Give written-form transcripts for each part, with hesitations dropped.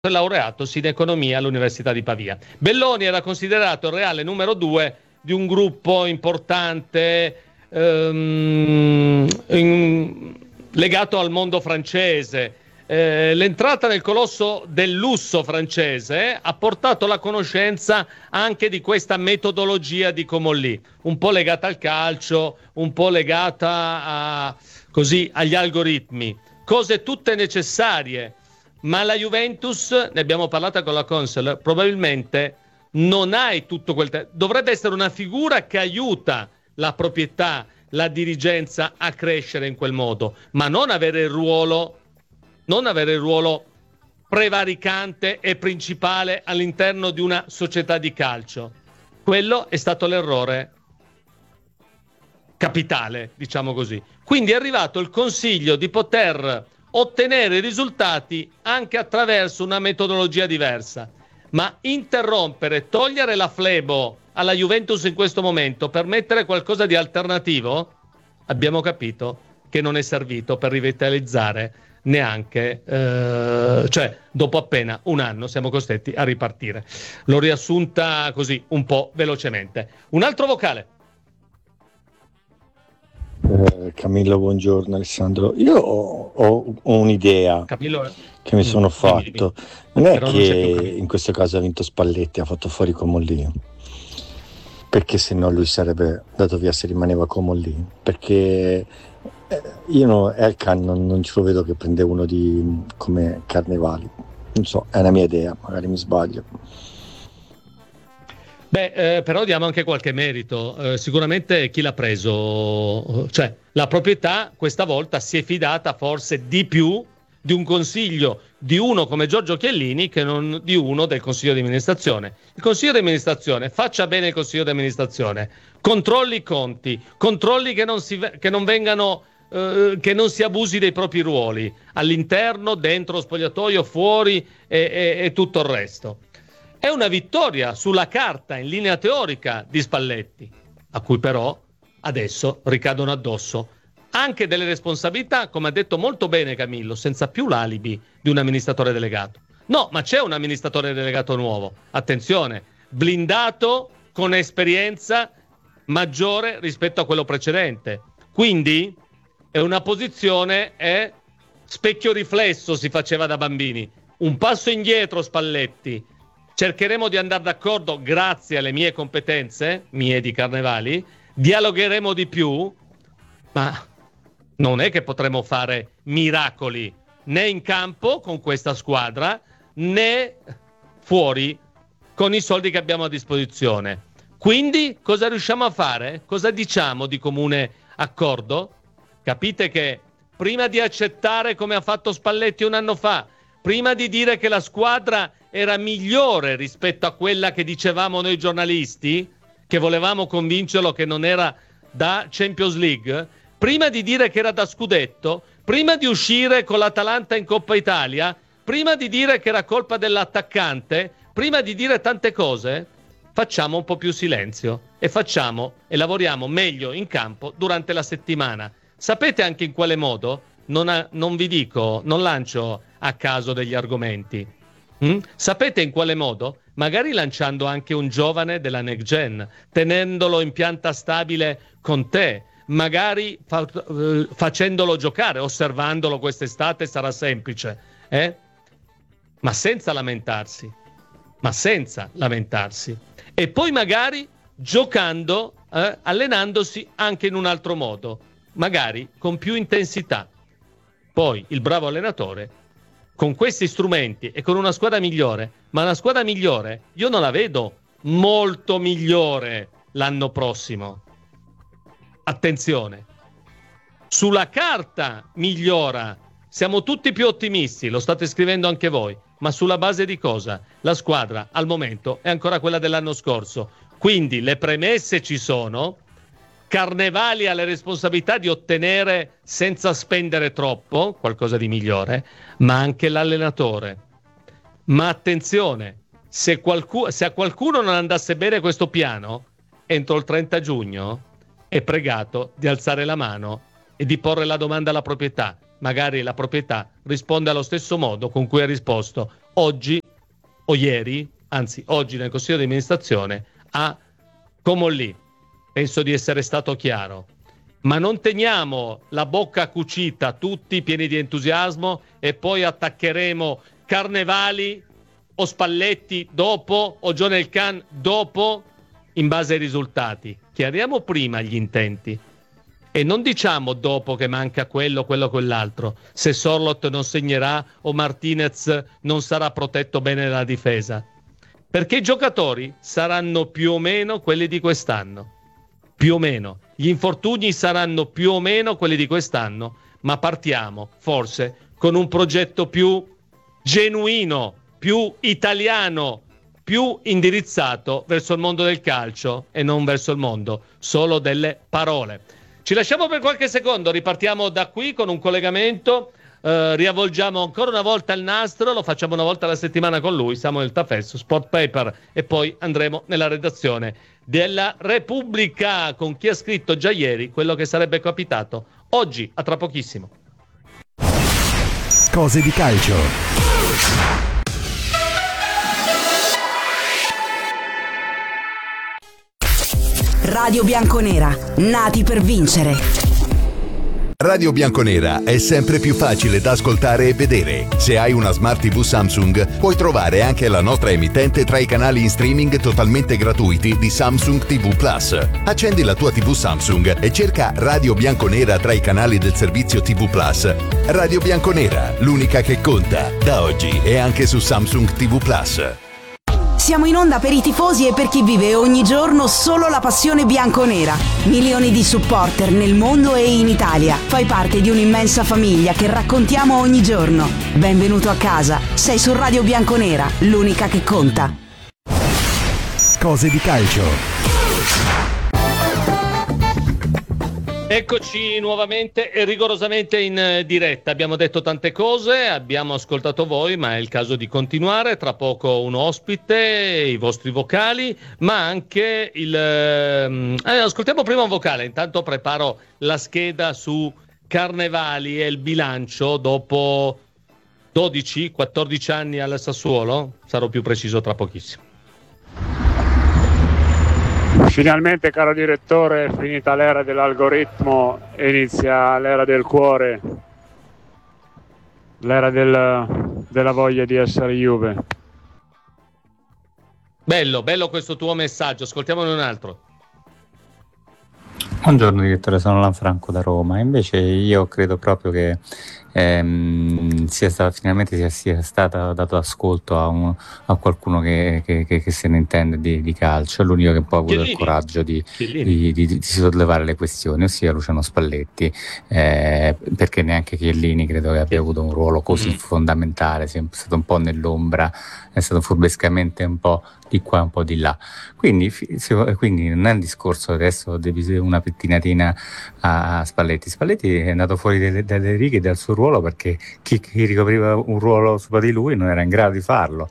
laureatosi in economia all'Università di Pavia. Belloni era considerato il reale numero 2 di un gruppo importante legato al mondo francese. L'entrata nel colosso del lusso francese ha portato la conoscenza anche di questa metodologia di Comolli, un po' legata al calcio, un po' legata agli algoritmi, cose tutte necessarie. Ma la Juventus, ne abbiamo parlato con la Consel, probabilmente non hai tutto dovrebbe essere una figura che aiuta la proprietà, la dirigenza a crescere in quel modo, ma non avere il ruolo prevaricante e principale all'interno di una società di calcio. Quello è stato l'errore capitale, diciamo così. Quindi è arrivato il consiglio di poter ottenere i risultati anche attraverso una metodologia diversa, ma interrompere, togliere la flebo alla Juventus in questo momento per mettere qualcosa di alternativo, abbiamo capito che non è servito per rivitalizzare neanche, dopo appena un anno siamo costretti a ripartire. L'ho riassunta così un po' velocemente. Un altro vocale. Camillo, buongiorno Alessandro. Io ho un'idea Camillo, che mi sono fatto. Non è però che non in questo caso ha vinto Spalletti, ha fatto fuori Comolli, perché se no lui sarebbe dato via se rimaneva Comolli, perché io Elkan non ce lo vedo che prende uno come Carnevali. Non so, è una mia idea, magari mi sbaglio. Però diamo anche qualche merito. Sicuramente chi l'ha preso, cioè la proprietà questa volta si è fidata forse di più di un consiglio di uno come Giorgio Chiellini che non di uno del consiglio di amministrazione. Il consiglio di amministrazione faccia bene il consiglio di amministrazione, controlli i conti, controlli che non si abusi dei propri ruoli all'interno, dentro lo spogliatoio, fuori e tutto il resto. È una vittoria sulla carta, in linea teorica, di Spalletti, a cui però adesso ricadono addosso anche delle responsabilità, come ha detto molto bene Camillo, senza più l'alibi di un amministratore delegato. No, ma c'è un amministratore delegato nuovo, attenzione, blindato, con esperienza maggiore rispetto a quello precedente. Quindi è una posizione, specchio riflesso si faceva da bambini. Un passo indietro Spalletti. Cercheremo di andare d'accordo grazie alle mie competenze, mie di Carnevali, dialogheremo di più, ma non è che potremo fare miracoli né in campo con questa squadra né fuori con i soldi che abbiamo a disposizione. Quindi cosa riusciamo a fare? Cosa diciamo di comune accordo? Capite che prima di accettare come ha fatto Spalletti un anno fa, prima di dire che la squadra era migliore rispetto a quella che dicevamo noi giornalisti, che volevamo convincerlo che non era da Champions League, prima di dire che era da scudetto, prima di uscire con l'Atalanta in Coppa Italia, prima di dire che era colpa dell'attaccante, prima di dire tante cose, facciamo un po' più silenzio e lavoriamo meglio in campo durante la settimana. Sapete anche in quale modo? Non vi dico, non lancio a caso degli argomenti. Sapete in quale modo? Magari lanciando anche un giovane della Next Gen, tenendolo in pianta stabile con te, magari facendolo giocare, osservandolo quest'estate sarà semplice, ma senza lamentarsi. E poi magari giocando, allenandosi anche in un altro modo, magari con più intensità. Poi il bravo allenatore con questi strumenti e con una squadra migliore, ma una squadra migliore io non la vedo molto migliore l'anno prossimo. Attenzione, sulla carta migliora, siamo tutti più ottimisti, lo state scrivendo anche voi, ma sulla base di cosa? La squadra al momento è ancora quella dell'anno scorso, quindi le premesse ci sono. Carnevali ha le responsabilità di ottenere senza spendere troppo qualcosa di migliore, ma anche l'allenatore. Ma attenzione, se a qualcuno non andasse bene questo piano, entro il 30 giugno è pregato di alzare la mano e di porre la domanda alla proprietà. magari la proprietà risponde allo stesso modo con cui ha risposto oggi o ieri, anzi oggi nel Consiglio di amministrazione a Comolli. Penso di essere stato chiaro. Ma non teniamo la bocca cucita, tutti pieni di entusiasmo, e poi attaccheremo Carnevali o Spalletti dopo o John Elkann dopo, in base ai risultati. Chiariamo prima gli intenti e non diciamo dopo che manca quello, quell'altro, se Sorloth non segnerà o Martinez non sarà protetto bene dalla difesa, perché i giocatori saranno più o meno quelli di quest'anno, più o meno, gli infortuni saranno più o meno quelli di quest'anno, ma partiamo forse con un progetto più genuino, più italiano, più indirizzato verso il mondo del calcio e non verso il mondo solo delle parole. Ci lasciamo per qualche secondo, ripartiamo da qui con un collegamento, riavvolgiamo ancora una volta il nastro, lo facciamo una volta alla settimana con lui, Samuel Tafesso, Sport Paper, e poi andremo nella redazione della Repubblica con chi ha scritto già ieri quello che sarebbe capitato oggi, a tra pochissimo. Cose di calcio. Radio Bianconera, nati per vincere. Radio Bianconera è sempre più facile da ascoltare e vedere. Se hai una Smart TV Samsung, puoi trovare anche la nostra emittente tra i canali in streaming totalmente gratuiti di Samsung TV Plus. Accendi la tua TV Samsung e cerca Radio Bianconera tra i canali del servizio TV Plus. Radio Bianconera, l'unica che conta, da oggi e anche su Samsung TV Plus. Siamo in onda per i tifosi e per chi vive ogni giorno solo la passione bianconera. Milioni di supporter nel mondo e in Italia. Fai parte di un'immensa famiglia che raccontiamo ogni giorno. Benvenuto a casa. Sei su Radio Bianconera, l'unica che conta. Cose di calcio. Eccoci nuovamente e rigorosamente in diretta. Abbiamo detto tante cose, abbiamo ascoltato voi, ma è il caso di continuare. Tra poco un ospite, i vostri vocali, ma anche ascoltiamo prima un vocale. Intanto preparo la scheda su Carnevali e il bilancio dopo 12-14 anni al Sassuolo. Sarò più preciso tra pochissimo. Finalmente, caro direttore, è finita l'era dell'algoritmo e inizia l'era del cuore, l'era della voglia di essere Juve. Bello questo tuo messaggio, ascoltiamone un altro. Buongiorno direttore, sono Lanfranco da Roma. Invece io credo proprio che finalmente sia stato dato ascolto a qualcuno che se ne intende di calcio. È l'unico che poi ha avuto il coraggio di sollevare le questioni, ossia Luciano Spalletti, perché neanche Chiellini credo che abbia avuto un ruolo così fondamentale, è sempre stato un po' nell'ombra, è stato furbescamente un po' di qua e un po' di là. Quindi non è il discorso adesso di una pettinatina a Spalletti. Spalletti è andato fuori dalle righe dal suo ruolo perché chi ricopriva un ruolo sopra di lui non era in grado di farlo.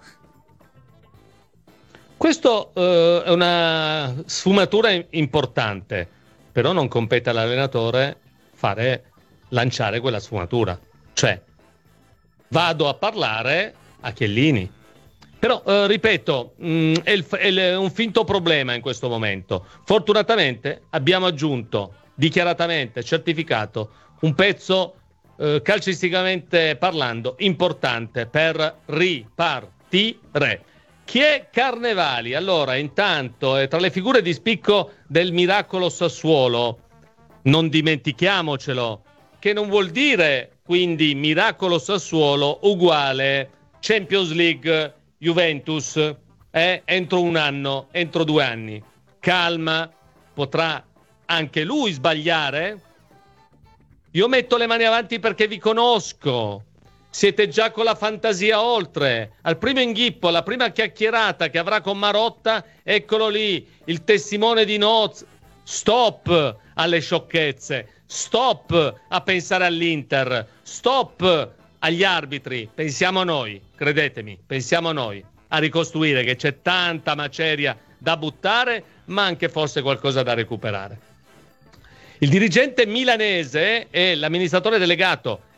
Questo è una sfumatura importante, però non compete all'allenatore lanciare quella sfumatura. Cioè, vado a parlare a Chiellini. Però, ripeto, è un finto problema in questo momento. Fortunatamente abbiamo aggiunto, dichiaratamente, certificato, un pezzo calcisticamente parlando importante per ripartire. Chi è Carnevali? Allora, intanto, è tra le figure di spicco del miracolo Sassuolo. Non dimentichiamocelo, che non vuol dire quindi miracolo Sassuolo uguale Champions League Juventus entro un anno, entro 2 anni. Calma, potrà anche lui sbagliare. Io metto le mani avanti perché vi conosco. Siete già con la fantasia oltre. Al primo inghippo, alla prima chiacchierata che avrà con Marotta, eccolo lì, il testimone di nozze. Stop alle sciocchezze, stop a pensare all'Inter, stop agli arbitri, pensiamo a noi, credetemi, pensiamo a noi, a ricostruire, che c'è tanta maceria da buttare, ma anche forse qualcosa da recuperare. Il dirigente milanese e l'amministratore delegato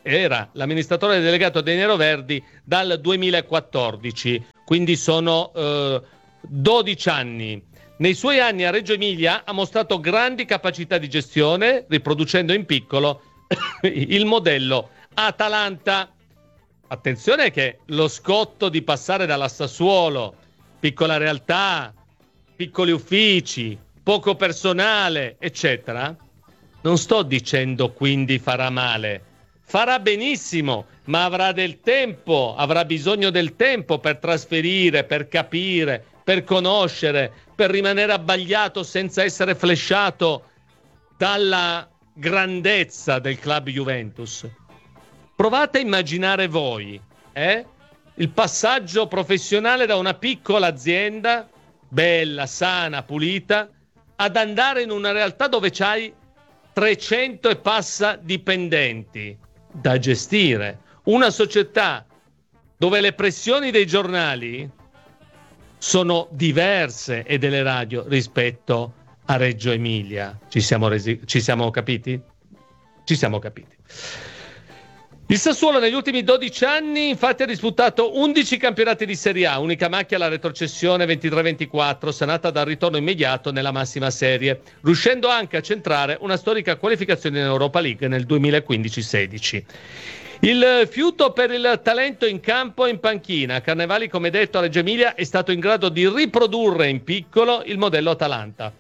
era l'amministratore delegato dei Neroverdi dal 2014, quindi sono 12 anni. Nei suoi anni a Reggio Emilia ha mostrato grandi capacità di gestione, riproducendo in piccolo il modello Atalanta. Attenzione che lo scotto di passare dalla Sassuolo, piccola realtà, piccoli uffici, poco personale, eccetera, non sto dicendo quindi farà male. Farà benissimo, ma avrà del tempo, avrà bisogno del tempo per trasferire, per capire, per conoscere, per rimanere abbagliato senza essere flashato dalla grandezza del club Juventus. Provate a immaginare voi il passaggio professionale da una piccola azienda, bella, sana, pulita, ad andare in una realtà dove c'hai 300 e passa dipendenti da gestire, una società dove le pressioni dei giornali sono diverse e delle radio rispetto a Reggio Emilia. Ci siamo capiti? Ci siamo capiti. Il Sassuolo negli ultimi 12 anni infatti ha disputato 11 campionati di Serie A, unica macchia alla retrocessione 23-24, sanata dal ritorno immediato nella massima serie, riuscendo anche a centrare una storica qualificazione in Europa League nel 2015-16. Il fiuto per il talento in campo e in panchina. Carnevali, come detto, a Reggio Emilia è stato in grado di riprodurre in piccolo il modello Atalanta.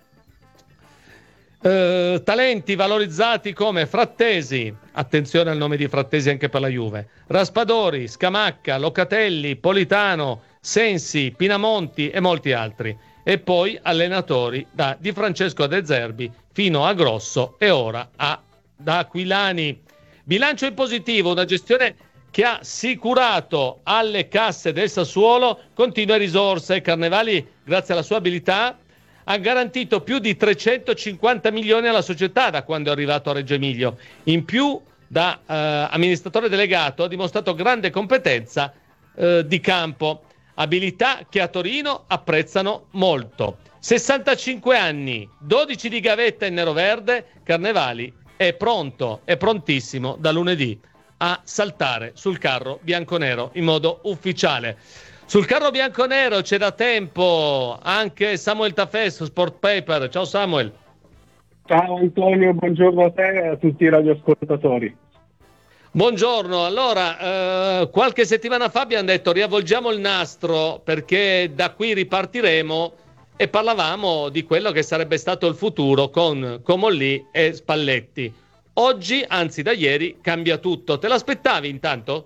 Talenti valorizzati come Frattesi, attenzione al nome di Frattesi anche per la Juve, Raspadori, Scamacca, Locatelli, Politano, Sensi, Pinamonti e molti altri. E poi allenatori da Di Francesco De Zerbi fino a Grosso e ora da Aquilani. Bilancio in positivo, una gestione che ha assicurato alle casse del Sassuolo continue risorse. Carnevali, grazie alla sua abilità, ha garantito più di 350 milioni alla società da quando è arrivato a Reggio Emilia. In più, da amministratore delegato, ha dimostrato grande competenza di campo, abilità che a Torino apprezzano molto. 65 anni, 12 di gavetta in nero-verde, Carnevali è pronto, è prontissimo da lunedì a saltare sul carro bianconero in modo ufficiale. Sul carro bianconero c'è da tempo anche Samuel Tafes, Sport Paper. Ciao Samuel. Ciao Antonio, buongiorno a te e a tutti i radioascoltatori. Buongiorno, allora qualche settimana fa abbiamo detto riavvolgiamo il nastro perché da qui ripartiremo e parlavamo di quello che sarebbe stato il futuro con Comolli e Spalletti. Oggi, anzi da ieri, cambia tutto. Te l'aspettavi intanto?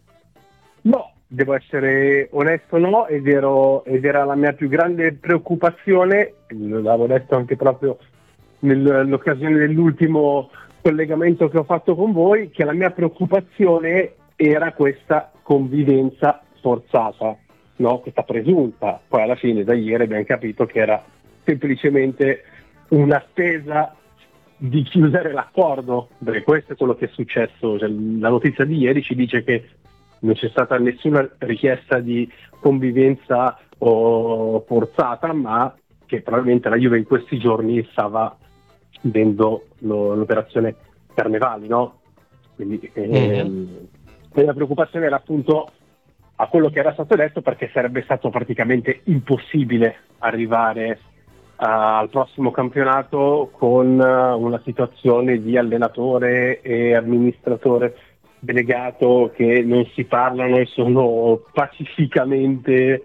No, devo essere onesto, no, ed era la mia più grande preoccupazione, l'avevo detto anche proprio nell'occasione dell'ultimo collegamento che ho fatto con voi, che la mia preoccupazione era questa convivenza forzata, no? Questa presunta. Poi alla fine da ieri abbiamo capito che era semplicemente una spesa di chiudere l'accordo, perché questo è quello che è successo. Cioè, la notizia di ieri ci dice che non c'è stata nessuna richiesta di convivenza o forzata, ma che probabilmente la Juve in questi giorni stava vedendo l'operazione Carnevali, no? Quindi la preoccupazione era appunto a quello che era stato detto, perché sarebbe stato praticamente impossibile arrivare al prossimo campionato con una situazione di allenatore e amministratore delegato che non si parlano e sono pacificamente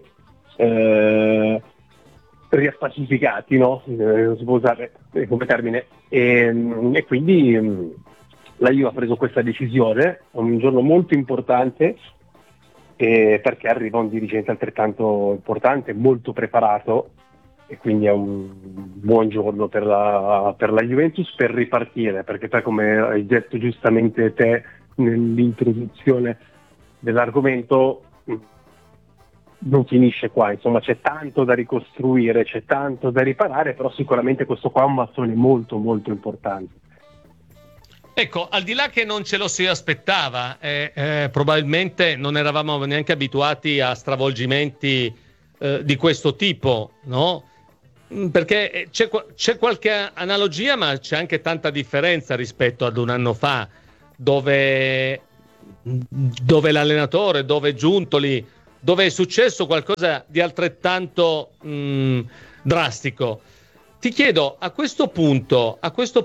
riappacificati, no? Non si può usare come termine, e quindi la Juve ha preso questa decisione un giorno molto importante, perché arriva un dirigente altrettanto importante, molto preparato, e quindi è un buon giorno per la Juventus per ripartire, perché poi, come hai detto giustamente te nell'introduzione dell'argomento, non finisce qua, insomma c'è tanto da ricostruire, c'è tanto da riparare, però sicuramente questo qua è un mattone molto molto importante. Ecco, al di là che non ce lo si aspettava, probabilmente non eravamo neanche abituati a stravolgimenti di questo tipo, no? Perché c'è qualche analogia, ma c'è anche tanta differenza rispetto ad un anno fa, dove dove l'allenatore, dove Giuntoli, dove è successo qualcosa di altrettanto drastico. Ti chiedo a questo punto,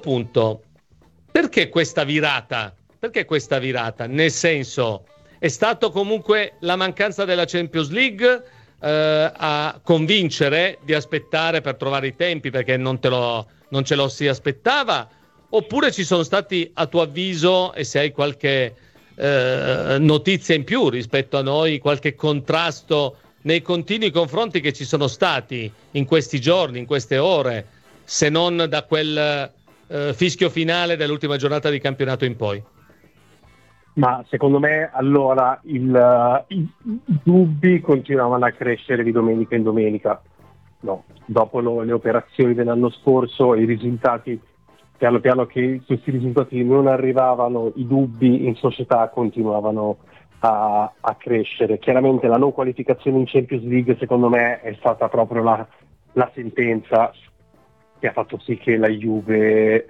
perché questa virata? Perché questa virata? Nel senso, è stato comunque la mancanza della Champions League a convincere di aspettare per trovare i tempi, perché non ce lo si aspettava, oppure ci sono stati, a tuo avviso, e se hai qualche notizia in più rispetto a noi, qualche contrasto nei continui confronti che ci sono stati in questi giorni, in queste ore, se non da quel fischio finale dell'ultima giornata di campionato in poi? Ma secondo me allora i dubbi continuavano a crescere di domenica in domenica. No, dopo le operazioni dell'anno scorso, i risultati, piano piano che questi risultati non arrivavano, i dubbi in società continuavano a crescere. Chiaramente la non qualificazione in Champions League secondo me è stata proprio la sentenza che ha fatto sì che la Juve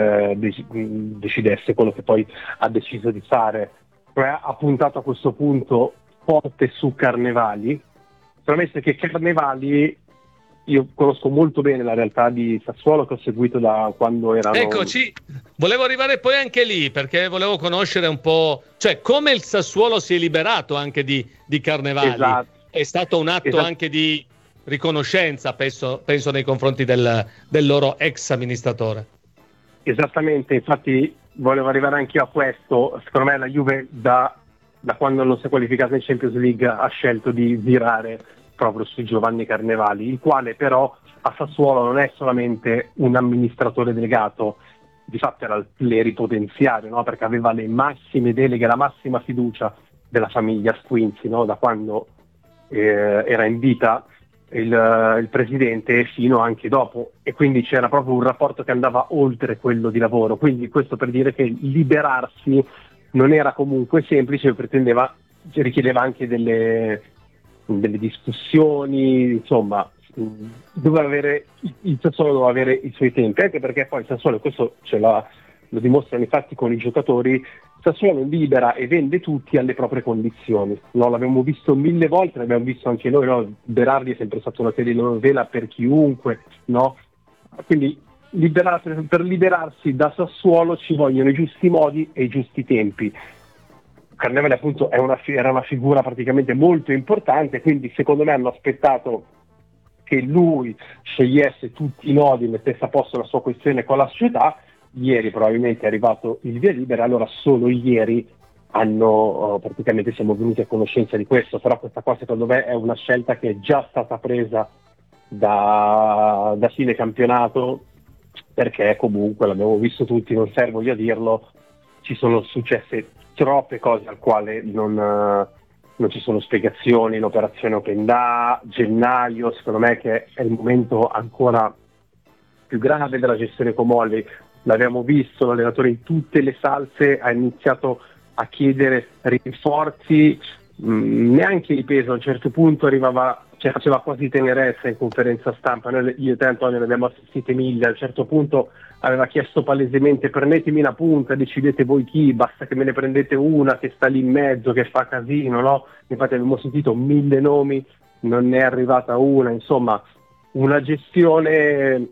decidesse quello che poi ha deciso di fare, cioè ha puntato a questo punto forte su Carnevali, premesso che Carnevali, io conosco molto bene la realtà di Sassuolo, che ho seguito da quando erano... Eccoci, volevo arrivare poi anche lì, perché volevo conoscere un po', cioè come il Sassuolo si è liberato anche di Carnevali. Esatto. È stato un atto anche di riconoscenza, penso nei confronti del loro ex amministratore. Esattamente, infatti volevo arrivare anch'io a questo. Secondo me la Juve da quando non si è qualificata in Champions League ha scelto di virare proprio su Giovanni Carnevali, il quale però a Sassuolo non è solamente un amministratore delegato, di fatto era il pluripotenziario, no? Perché aveva le massime deleghe, la massima fiducia della famiglia Squinzi, no? Da quando era in vita il presidente fino anche dopo, e quindi c'era proprio un rapporto che andava oltre quello di lavoro. Quindi questo per dire che liberarsi non era comunque semplice, richiedeva anche delle discussioni, insomma il Sassuolo doveva avere i suoi tempi, anche perché poi il Sassuolo, questo lo dimostrano i fatti con i giocatori, Sassuolo libera e vende tutti alle proprie condizioni, no? L'abbiamo visto 1000 volte, l'abbiamo visto anche noi, no? Berardi è sempre stata una telenovela per chiunque, no? Quindi per liberarsi da Sassuolo ci vogliono i giusti modi e i giusti tempi. Carnevali appunto era una figura praticamente molto importante, quindi secondo me hanno aspettato che lui scegliesse tutti i nodi, mettesse a posto la sua questione con la società. Ieri probabilmente è arrivato il via libera, allora solo ieri praticamente siamo venuti a conoscenza di questo, però questa qua secondo me è una scelta che è già stata presa da fine campionato, perché comunque l'abbiamo visto tutti, non serve io a dirlo, ci sono successe troppe cose al quale non ci sono spiegazioni. L'operazione Open Da, gennaio, secondo me che è il momento ancora più grave della gestione Comolli. L'abbiamo visto, l'allenatore in tutte le salse ha iniziato a chiedere rinforzi, neanche di peso, a un certo punto faceva quasi tenerezza in conferenza stampa. Io e te, Antonio, ne abbiamo assistite 1000, a un certo punto aveva chiesto palesemente: prendetemi una punta, decidete voi chi, basta che me ne prendete una che sta lì in mezzo, che fa casino, no? Infatti abbiamo sentito 1000 nomi, non ne è arrivata una, insomma una gestione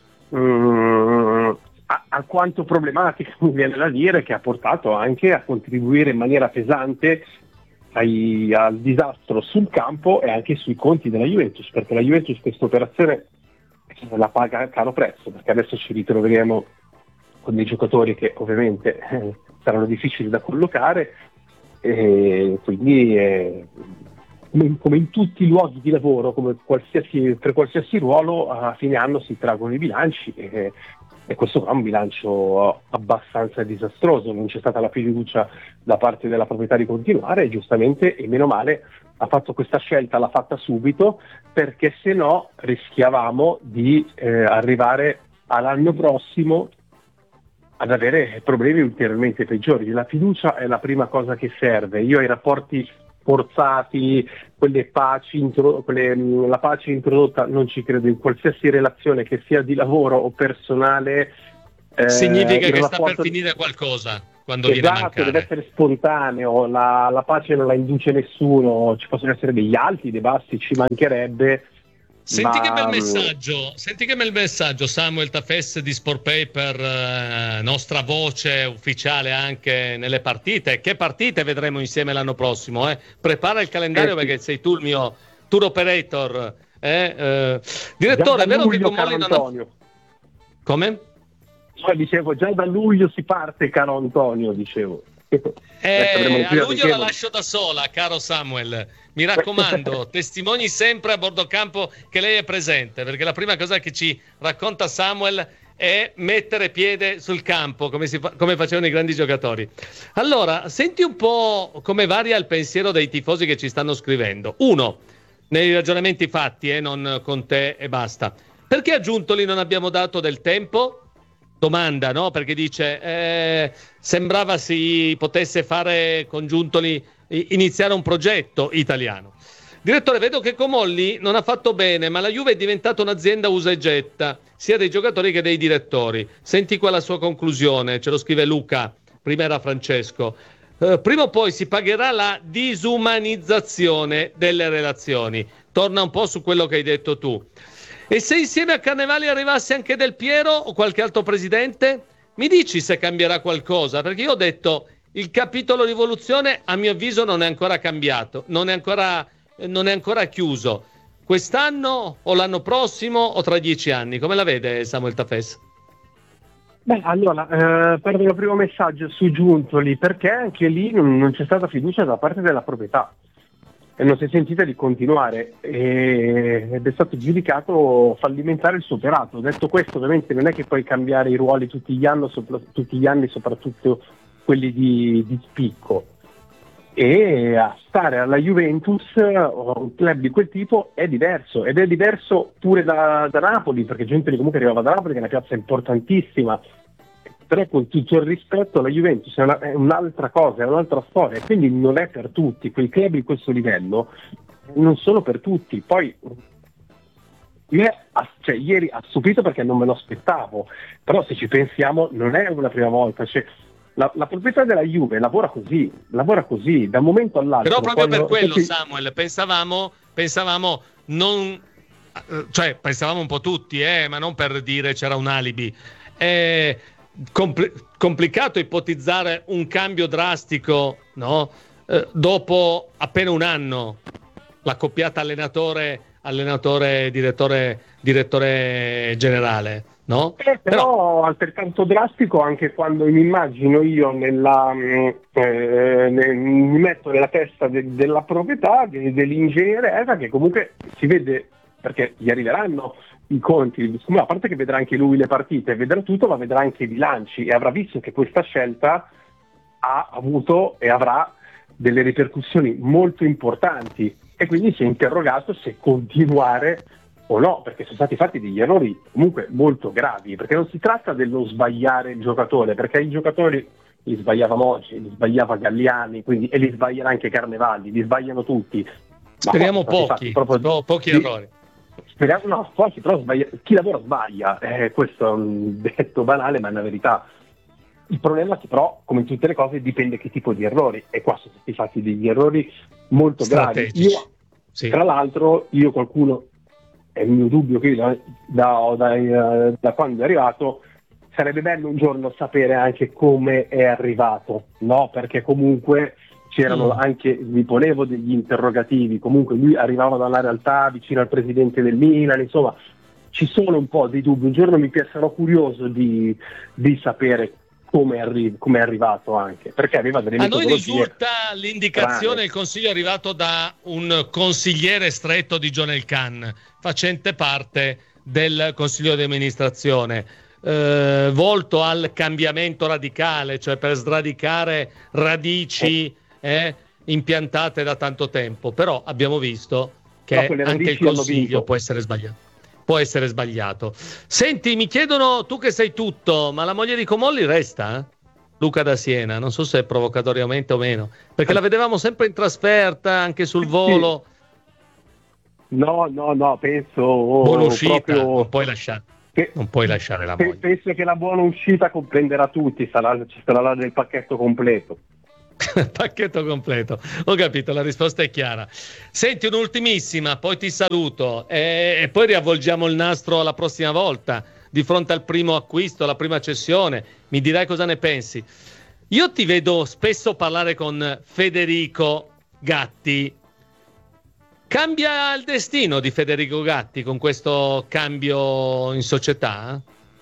alquanto problematica, mi viene da dire, che ha portato anche a contribuire in maniera pesante al disastro sul campo e anche sui conti della Juventus, perché la Juventus questa operazione la paga a caro prezzo, perché adesso ci ritroveremo con dei giocatori che ovviamente saranno difficili da collocare, e quindi come in tutti i luoghi di lavoro, per qualsiasi ruolo, a fine anno si traggono i bilanci e questo è un bilancio abbastanza disastroso. Non c'è stata la fiducia da parte della proprietà di continuare, e giustamente, e meno male, ha fatto questa scelta, l'ha fatta subito, perché se no rischiavamo di arrivare all'anno prossimo ad avere problemi ulteriormente peggiori. La fiducia è la prima cosa che serve. Io ai rapporti forzati, la pace introdotta non ci credo. In qualsiasi relazione, che sia di lavoro o personale, significa che sta per finire qualcosa. quando viene a mancare. Deve essere spontaneo, la pace non la induce nessuno, ci possono essere degli alti, dei bassi, ci mancherebbe. Senti che bel messaggio, Samuel Tafes di Sport Paper, nostra voce ufficiale anche nelle partite. Che partite vedremo insieme l'anno prossimo? Prepara il calendario perché sei tu il mio tour operator. Direttore, è vero che con Molli non ha... Come? Dicevo, già da luglio si parte, caro Antonio, dicevo. A luglio la lascio da sola, caro Samuel. Mi raccomando, testimoni sempre a bordo campo che lei è presente, perché la prima cosa che ci racconta Samuel è mettere piede sul campo, come facevano i grandi giocatori. Allora, senti un po' come varia il pensiero dei tifosi che ci stanno scrivendo. Uno, nei ragionamenti fatti, non con te e basta. Perché a Giuntoli non abbiamo dato del tempo? Domanda, no? Perché dice sembrava si potesse fare con Giuntoli, iniziare un progetto italiano. Direttore, vedo che Comolli non ha fatto bene, ma la Juve è diventata un'azienda usa e getta, sia dei giocatori che dei direttori. Senti qua la sua conclusione, ce lo scrive Luca, prima era Francesco. Prima o poi si pagherà la disumanizzazione delle relazioni. Torna un po' su quello che hai detto tu. E se insieme a Carnevali arrivasse anche Del Piero o qualche altro presidente? Mi dici se cambierà qualcosa? Perché io ho detto il capitolo rivoluzione a mio avviso non è ancora cambiato, non è ancora chiuso. Quest'anno o l'anno prossimo o tra 10 anni? Come la vede Samuel Tafes? Allora, per il primo messaggio su Giuntoli, perché anche lì non c'è stata fiducia da parte della proprietà. E non si è sentita di continuare ed è stato giudicato fallimentare il suo operato. Detto questo, ovviamente non è che puoi cambiare i ruoli tutti gli anni, soprattutto quelli di spicco, e a stare alla Juventus o un club di quel tipo è diverso, ed è diverso pure da Napoli, perché Giuntoli comunque arrivava da Napoli, che è una piazza importantissima. Però con tutto il rispetto, la Juventus è un'altra cosa, è un'altra storia, quindi non è per tutti. Quei club di questo livello non sono per tutti. Poi ieri ha stupito perché non me lo aspettavo, però se ci pensiamo non è una prima volta. La proprietà della Juve lavora così, da un momento all'altro. Però proprio per quello, Samuel, pensavamo non, cioè pensavamo un po' tutti, ma non per dire c'era un alibi. Complicato ipotizzare un cambio drastico, no? Dopo appena un anno, la coppiata allenatore direttore generale, no? Però altrettanto drastico anche quando mi immagino io mi metto nella testa della proprietà dell'ingegnere Eva, che comunque si vede, perché gli arriveranno i conti, a parte che vedrà anche lui le partite, vedrà tutto, ma vedrà anche i bilanci e avrà visto che questa scelta ha avuto e avrà delle ripercussioni molto importanti, e quindi si è interrogato se continuare o no, perché sono stati fatti degli errori comunque molto gravi, perché non si tratta dello sbagliare il giocatore, perché i giocatori li sbagliava Moggi, li sbagliava Galliani, e li sbaglierà anche Carnevali, li sbagliano tutti. Speriamo pochi errori. Speriamo pochi, però chi lavora sbaglia, questo è un detto banale ma è una verità. Il problema è che però, come in tutte le cose, dipende che tipo di errori, e qua sono stati fatti degli errori molto gravi. Tra l'altro, qualcuno, è il mio dubbio che da quando è arrivato, sarebbe bello un giorno sapere anche come è arrivato, no? Perché comunque c'erano anche, mi ponevo degli interrogativi, comunque lui arrivava dalla realtà vicino al presidente del Milan, insomma ci sono un po' dei dubbi. Un giorno sarò curioso di sapere come è arrivato, anche perché aveva delle metodologie. A noi risulta l'indicazione, il consiglio è arrivato da un consigliere stretto di John Elkann, facente parte del consiglio di amministrazione, volto al cambiamento radicale, cioè per sradicare radici impiantate da tanto tempo. Però abbiamo visto che anche il consiglio può essere sbagliato. Senti, mi chiedono, tu che sei tutto, ma la moglie di Comolli resta? Luca da Siena, non so se è provocatoriamente o meno, perché la vedevamo sempre in trasferta, anche sul volo. No, penso buona uscita, non puoi lasciare. non puoi lasciare la moglie. Penso che la buona uscita comprenderà tutti, ci sarà là del pacchetto completo. Pacchetto completo, ho capito, la risposta è chiara. Senti, un'ultimissima, poi ti saluto e poi riavvolgiamo il nastro la prossima volta di fronte al primo acquisto, alla prima cessione. Mi dirai cosa ne pensi. Io ti vedo spesso parlare con Federico Gatti. Cambia il destino di Federico Gatti con questo cambio in società?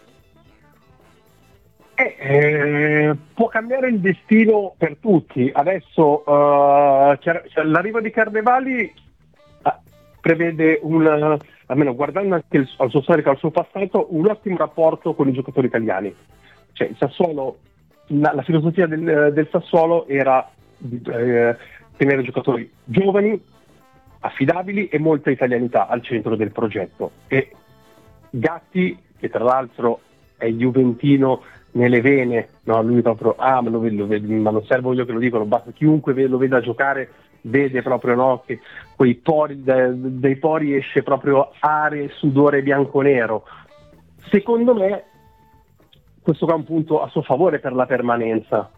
Può cambiare il destino per tutti. Adesso l'arrivo di Carnevali prevede almeno guardando anche al suo storico, al suo passato, un ottimo rapporto con i giocatori italiani. Cioè il Sassuolo, la filosofia del Sassuolo era di tenere giocatori giovani, affidabili e molta italianità al centro del progetto. E Gatti, che tra l'altro è juventino nelle vene, no, lui proprio ma non servo io che lo dicono, basta chiunque lo veda giocare vede proprio, no, che quei pori dai pori esce proprio are, sudore bianco-nero. Secondo me questo è un punto a suo favore per la permanenza,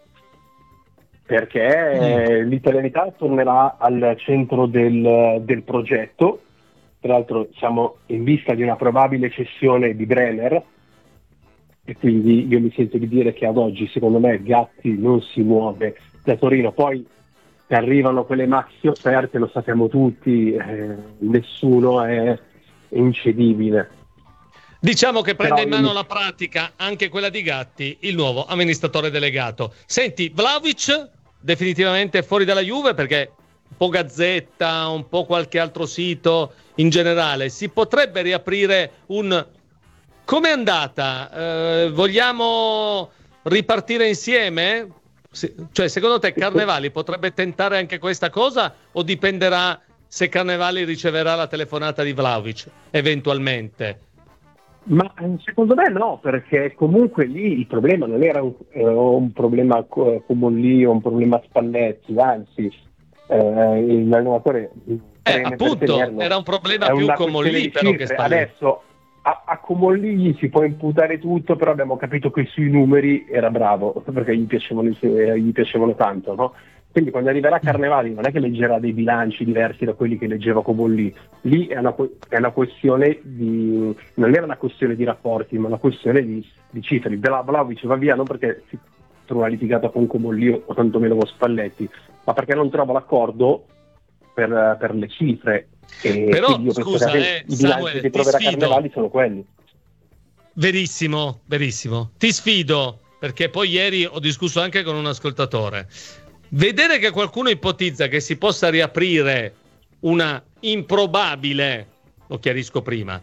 perché l'italianità tornerà al centro del progetto. Tra l'altro siamo in vista di una probabile cessione di Bremer, e quindi io mi sento di dire che ad oggi secondo me Gatti non si muove da Torino. Poi arrivano quelle maxi offerte, lo sappiamo tutti, nessuno è incedibile. Diciamo che prende in mano la pratica, anche quella di Gatti, il nuovo amministratore delegato. Senti, Vlahovic definitivamente fuori dalla Juve, perché un po' Gazzetta, un po' qualche altro sito in generale, si potrebbe riaprire un... Com'è andata? Vogliamo ripartire insieme? Cioè, secondo te Carnevali potrebbe tentare anche questa cosa, o dipenderà se Carnevali riceverà la telefonata di Vlahovic eventualmente? Ma secondo me no, perché comunque lì il problema non era un problema Comolli o un problema Spalletti, anzi l'allenatore appunto era un problema più Comolli però che Spalletti. Adesso a Comolli gli si può imputare tutto, però abbiamo capito che sui numeri era bravo, perché gli piacevano tanto, no? Quindi quando arriverà Carnevali non è che leggerà dei bilanci diversi da quelli che leggeva Comolli. Lì è una questione non era una questione di rapporti, ma una questione di cifre. Vlahovic va via non perché si trova litigata con Comolli o tantomeno con Spalletti, ma perché non trova l'accordo per le cifre. Però scusa, i bilanci che troverà Carnevali sono quelli. Verissimo, verissimo. Ti sfido, perché poi ieri ho discusso anche con un ascoltatore. Vedere che qualcuno ipotizza che si possa riaprire una improbabile, lo chiarisco prima,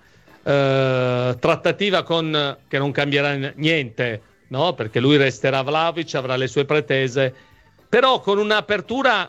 trattativa che non cambierà niente, no? Perché lui resterà Vlahovic, avrà le sue pretese, però con un'apertura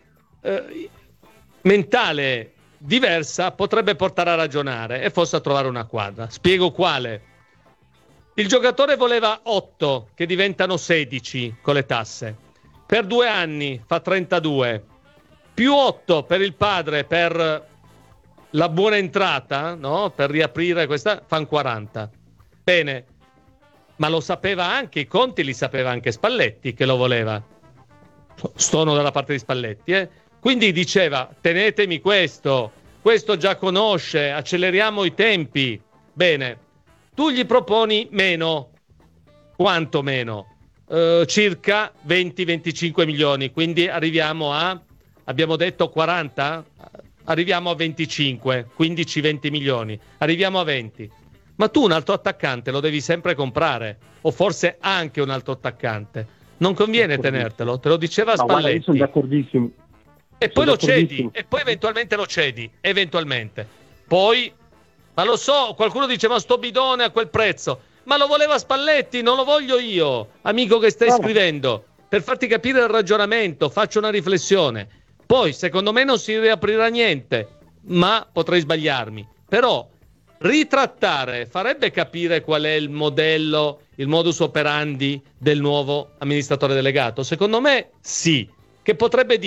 mentale diversa potrebbe portare a ragionare e forse a trovare una quadra. Spiego quale. Il giocatore voleva 8 che diventano 16 con le tasse. Per 2 anni fa 32, più 8 per il padre per la buona entrata, no? Per riaprire questa, fanno 40. Bene, ma lo sapeva anche, i conti li sapeva anche Spalletti che lo voleva. Sono dalla parte di Spalletti, Quindi diceva, tenetemi questo già conosce, acceleriamo i tempi. Bene, tu gli proponi meno. Quanto meno? Circa 20-25 milioni, quindi arriviamo abbiamo detto 40? Arriviamo a 25, 15-20 milioni, arriviamo a 20. Ma tu un altro attaccante lo devi sempre comprare, o forse anche un altro attaccante. Non conviene tenertelo, te lo diceva Spalletti. Guarda, io sono d'accordissimo. E poi lo cedi, e poi eventualmente lo cedi, eventualmente. Poi, ma lo so, qualcuno dice, ma sto bidone a quel prezzo. Ma lo voleva Spalletti, non lo voglio io, amico che stai scrivendo. Per farti capire il ragionamento, faccio una riflessione. Poi, secondo me non si riaprirà niente, ma potrei sbagliarmi. Però, ritrattare farebbe capire qual è il modello, il modus operandi del nuovo amministratore delegato? Secondo me sì, che potrebbe dire,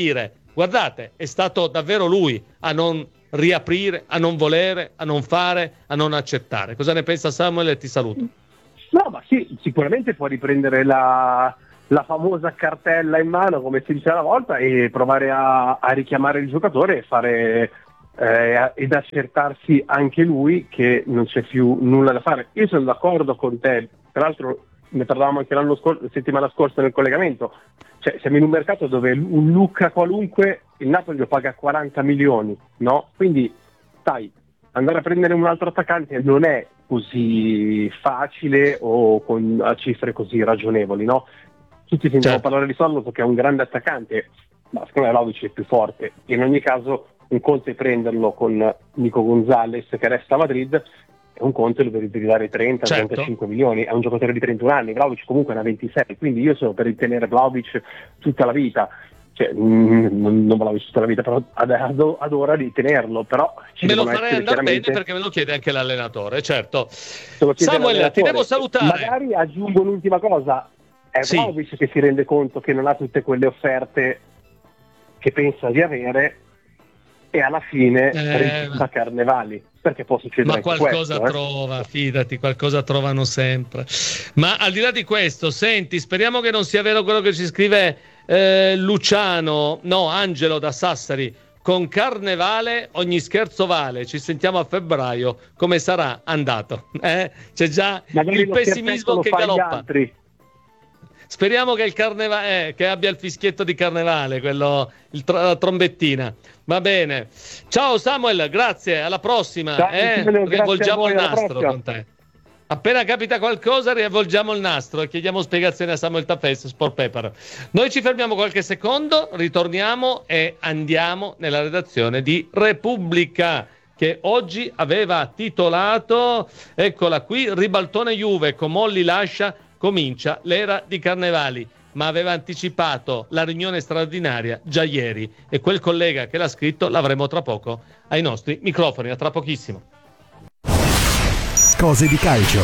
guardate, è stato davvero lui a non riaprire, a non volere, a non fare, a non accettare. Cosa ne pensa Samuel? Ti saluto. No, ma sì, sicuramente può riprendere la famosa cartella in mano, come si diceva una volta, e provare a richiamare il giocatore e fare ed accertarsi anche lui che non c'è più nulla da fare. Io sono d'accordo con te, tra l'altro ne parlavamo anche la settimana scorsa nel collegamento, cioè siamo in un mercato dove un Lucca qualunque il Napoli lo paga 40 milioni, no? Quindi sai, andare a prendere un altro attaccante non è così facile o a cifre così ragionevoli, no? Tutti sentiamo parlare di Sorloth che è un grande attaccante, ma secondo me Vlahovic è più forte. In ogni caso un conto è prenderlo con Nico Gonzalez che resta a Madrid, e un conto lo devi dare 30-35 milioni, è un giocatore di 31 anni, Vlahovic comunque ne ha 26, quindi io sono per ritenere Vlahovic tutta la vita, cioè non Vlahovic tutta la vita, però ad ora di tenerlo, però me lo farei andare bene perché me lo chiede anche l'allenatore, certo. Samuel, ti devo salutare. Magari aggiungo un'ultima cosa, è Vlahovic che si rende conto che non ha tutte quelle offerte che pensa di avere e alla fine rifiuta Carnevali, perché può succedere ma anche qualcosa questo, trova, fidati, qualcosa trovano sempre. Ma al di là di questo, senti, speriamo che non sia vero quello che ci scrive Angelo da Sassari: con Carnevale ogni scherzo vale, ci sentiamo a febbraio, come sarà andato? C'è già magari il pessimismo che galoppa. Speriamo che il carnevale che abbia il fischietto di carnevale, quello la trombettina. Va bene. Ciao Samuel, grazie, alla prossima. Rivolgiamo il nastro con te. Appena capita qualcosa rivolgiamo il nastro e chiediamo spiegazioni a Samuel Taffes, Sport Paper. Noi ci fermiamo qualche secondo, ritorniamo e andiamo nella redazione di Repubblica, che oggi aveva titolato, eccola qui, Ribaltone Juve, Comolli lascia, comincia l'era di Carnevali, ma aveva anticipato la riunione straordinaria già ieri e quel collega che l'ha scritto l'avremo tra poco ai nostri microfoni, a tra pochissimo. Cose di calcio.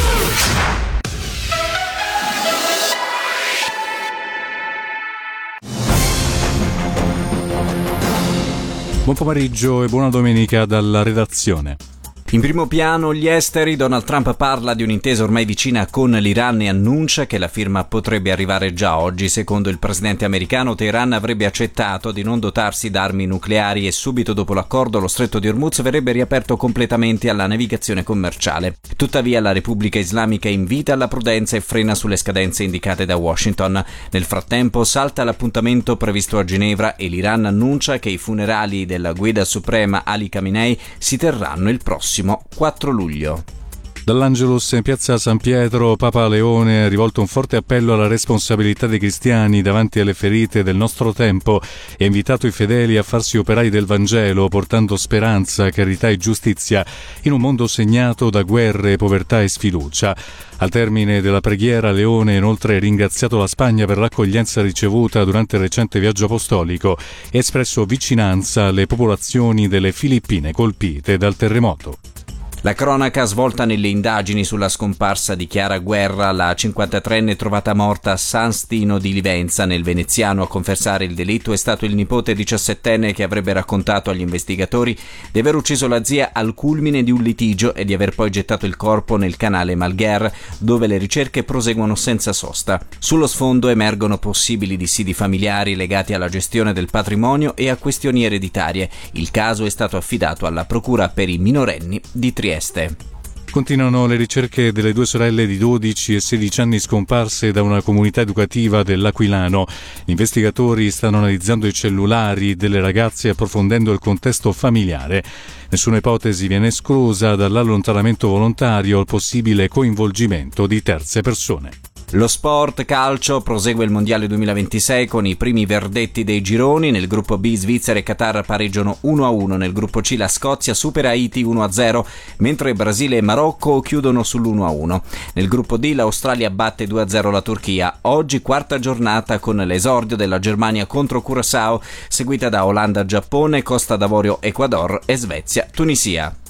Buon pomeriggio e buona domenica dalla redazione. In primo piano gli esteri. Donald Trump parla di un'intesa ormai vicina con l'Iran e annuncia che la firma potrebbe arrivare già oggi. Secondo il presidente americano, Teheran avrebbe accettato di non dotarsi d'armi nucleari e subito dopo l'accordo lo stretto di Hormuz verrebbe riaperto completamente alla navigazione commerciale. Tuttavia la Repubblica Islamica invita alla prudenza e frena sulle scadenze indicate da Washington. Nel frattempo salta l'appuntamento previsto a Ginevra e l'Iran annuncia che i funerali della guida suprema Ali Khamenei si terranno il prossimo 4 luglio. Dall'Angelus in piazza San Pietro, Papa Leone ha rivolto un forte appello alla responsabilità dei cristiani davanti alle ferite del nostro tempo e ha invitato i fedeli a farsi operai del Vangelo, portando speranza, carità e giustizia in un mondo segnato da guerre, povertà e sfiducia. Al termine della preghiera, Leone ha inoltre ringraziato la Spagna per l'accoglienza ricevuta durante il recente viaggio apostolico e espresso vicinanza alle popolazioni delle Filippine colpite dal terremoto. La cronaca svolta nelle indagini sulla scomparsa di Chiara Guerra, la 53enne trovata morta a San Stino di Livenza. Nel veneziano a confessare il delitto è stato il nipote 17enne che avrebbe raccontato agli investigatori di aver ucciso la zia al culmine di un litigio e di aver poi gettato il corpo nel canale Malgher, dove le ricerche proseguono senza sosta. Sullo sfondo emergono possibili dissidi familiari legati alla gestione del patrimonio e a questioni ereditarie. Il caso è stato affidato alla Procura per i minorenni di Trieste. Continuano le ricerche delle due sorelle di 12 e 16 anni scomparse da una comunità educativa dell'Aquilano. Gli investigatori stanno analizzando i cellulari delle ragazze approfondendo il contesto familiare. Nessuna ipotesi viene esclusa dall'allontanamento volontario al possibile coinvolgimento di terze persone. Lo sport calcio, prosegue il Mondiale 2026 con i primi verdetti dei gironi. Nel gruppo B Svizzera e Qatar pareggiano 1-1, nel gruppo C la Scozia supera Haiti 1-0, mentre Brasile e Marocco chiudono sull'1-1. Nel gruppo D l'Australia batte 2-0 la Turchia. Oggi quarta giornata con l'esordio della Germania contro Curaçao, seguita da Olanda-Giappone, Costa d'Avorio-Ecuador e Svezia-Tunisia.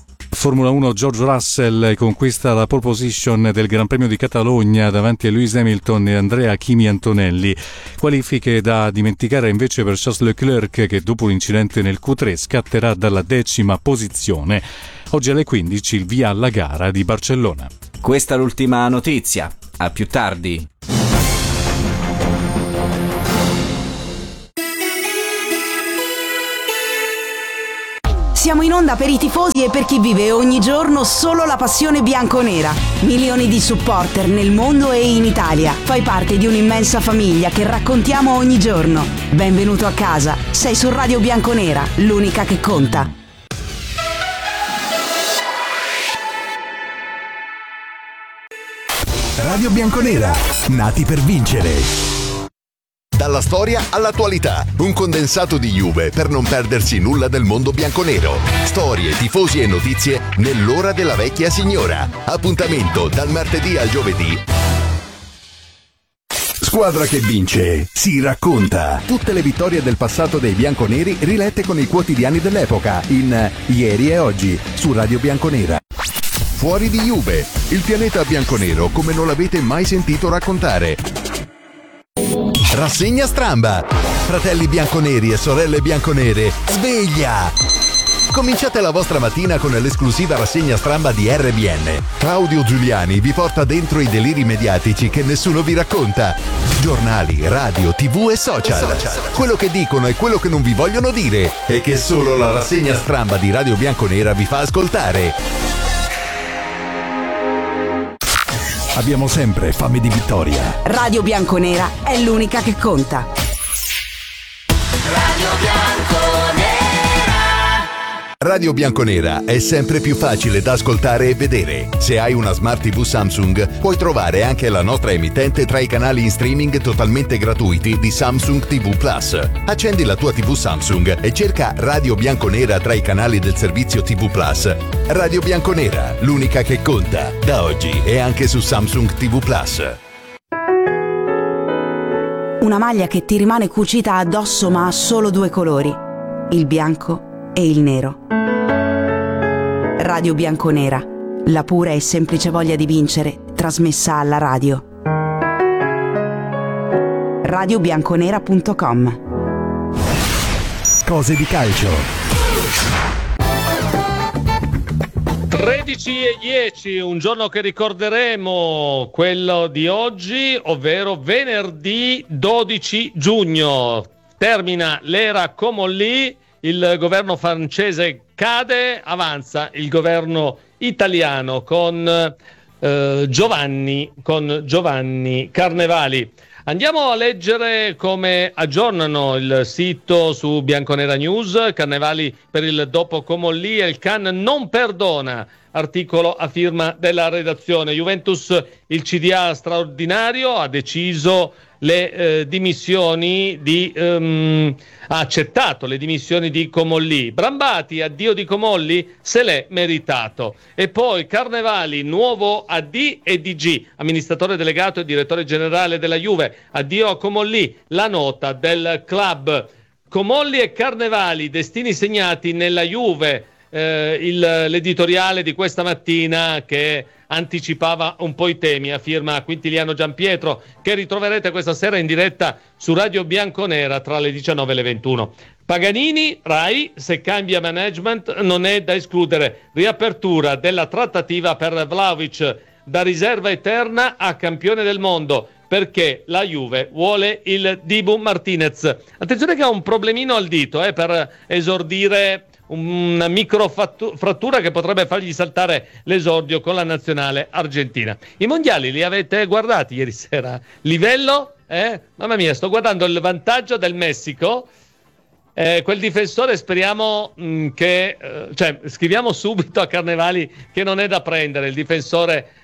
Formula 1, George Russell conquista la pole position del Gran Premio di Catalogna davanti a Lewis Hamilton e Andrea Kimi Antonelli. Qualifiche da dimenticare invece per Charles Leclerc, che dopo l'incidente nel Q3 scatterà dalla 10ª posizione. Oggi alle 15 il via alla gara di Barcellona. Questa è l'ultima notizia. A più tardi. Siamo in onda per i tifosi e per chi vive ogni giorno solo la passione bianconera. Milioni di supporter nel mondo e in Italia. Fai parte di un'immensa famiglia che raccontiamo ogni giorno. Benvenuto a casa. Sei su Radio Bianconera, l'unica che conta. Radio Bianconera, nati per vincere. Dalla storia all'attualità, un condensato di Juve per non perdersi nulla del mondo bianconero. Storie, tifosi e notizie nell'ora della vecchia signora. Appuntamento dal martedì al giovedì. Squadra che vince, si racconta. Tutte le vittorie del passato dei bianconeri rilette con i quotidiani dell'epoca in Ieri e Oggi su Radio Bianconera. Fuori di Juve, il pianeta bianconero come non l'avete mai sentito raccontare. Rassegna stramba. Fratelli bianconeri e sorelle bianconere, sveglia! Cominciate la vostra mattina con l'esclusiva rassegna stramba di RBN. Claudio Giuliani vi porta dentro i deliri mediatici che nessuno vi racconta. Giornali, radio, TV e social. Quello che dicono e quello che non vi vogliono dire e che solo la rassegna stramba di Radio Bianconera vi fa ascoltare. Abbiamo sempre fame di vittoria. Radio Bianconera è l'unica che conta. Radio Bianconera. Radio Bianconera è sempre più facile da ascoltare e vedere. Se hai una Smart TV Samsung, puoi trovare anche la nostra emittente tra i canali in streaming totalmente gratuiti di Samsung TV Plus. Accendi la tua TV Samsung e cerca Radio Bianconera tra i canali del servizio TV Plus. Radio Bianconera, l'unica che conta, da oggi e anche su Samsung TV Plus. Una maglia che ti rimane cucita addosso ma ha solo due colori, il bianco e il nero. Radio Bianconera, la pura e semplice voglia di vincere, trasmessa alla radio. radiobianconera.com. Cose di calcio. 13:10, un giorno che ricorderemo, quello di oggi, ovvero venerdì 12 giugno. Termina l'era Comolli, il governo francese cade, avanza il governo italiano con Giovanni Carnevali. Andiamo a leggere come aggiornano il sito su Bianconera News. Carnevali per il dopo Comolli e il Can non perdona. Articolo a firma della redazione. Juventus, il CDA straordinario, ha deciso le dimissioni ha accettato le dimissioni di Comolli. Brambati, addio di Comolli, se l'è meritato. E poi Carnevali, nuovo AD e DG, amministratore delegato e direttore generale della Juve. Addio a Comolli, la nota del club. Comolli e Carnevali, destini segnati nella Juve. L'editoriale di questa mattina che anticipava un po' i temi, a firma Quintiliano Giampietro, che ritroverete questa sera in diretta su Radio Bianconera tra le 19 e le 21. Paganini, Rai, se cambia management non è da escludere. Riapertura della trattativa per Vlahovic, da riserva eterna a campione del mondo, perché la Juve vuole il Dibu Martinez. Attenzione che ha un problemino al dito per esordire, una microfrattura che potrebbe fargli saltare l'esordio con la nazionale argentina. I mondiali li avete guardati ieri sera? Livello? Mamma mia, sto guardando il vantaggio del Messico. Quel difensore speriamo scriviamo subito a Carnevali che non è da prendere, il difensore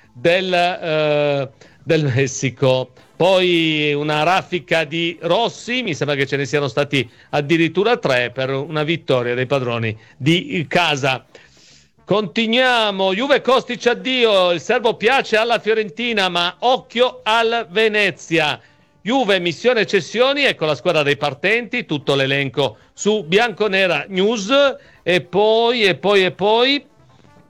del Messico. Poi una raffica di Rossi, mi sembra che ce ne siano stati addirittura 3 per una vittoria dei padroni di casa. Continuiamo, Juve Kostic addio, il serbo piace alla Fiorentina ma occhio al Venezia. Juve missione cessioni, ecco la squadra dei partenti, tutto l'elenco su Bianconera News. E poi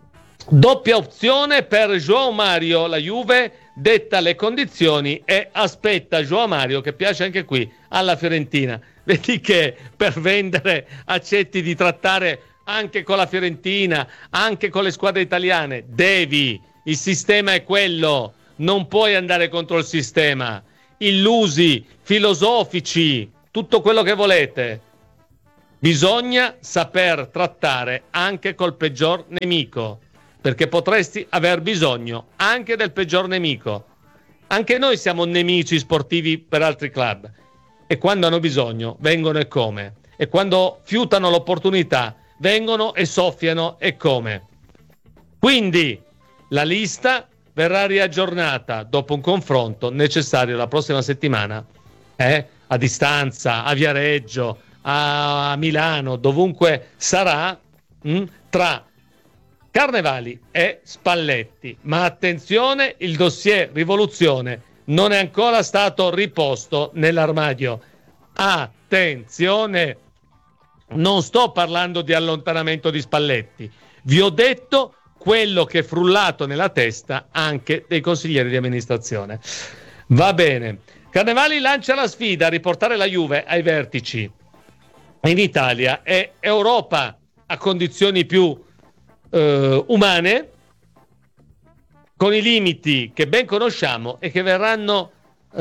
Doppia opzione per João Mario, la Juve detta le condizioni e aspetta João Mario, che piace anche qui alla Fiorentina. Vedi che per vendere accetti di trattare anche con la Fiorentina, anche con le squadre italiane. Il sistema è quello, non puoi andare contro il sistema. Illusi, filosofici, tutto quello che volete. Bisogna saper trattare anche col peggior nemico, perché potresti aver bisogno anche del peggior nemico. Anche noi siamo nemici sportivi per altri club, e quando hanno bisogno vengono e come, e quando fiutano l'opportunità vengono e soffiano e come. Quindi la lista verrà riaggiornata dopo un confronto necessario la prossima settimana, a distanza, a Viareggio, a Milano, dovunque sarà, tra Carnevali e Spalletti. Ma attenzione, il dossier Rivoluzione non è ancora stato riposto nell'armadio. Attenzione, non sto parlando di allontanamento di Spalletti, vi ho detto quello che è frullato nella testa anche dei consiglieri di amministrazione. Va bene, Carnevali lancia la sfida a riportare la Juve ai vertici in Italia e Europa a condizioni più umane, con i limiti che ben conosciamo e che verranno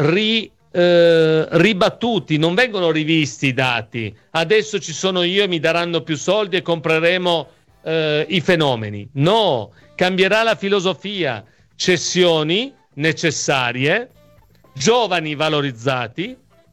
ribattuti, non vengono rivisti i dati. Adesso ci sono io e mi daranno più soldi e compreremo i fenomeni. No, cambierà la filosofia, cessioni necessarie, giovani valorizzati,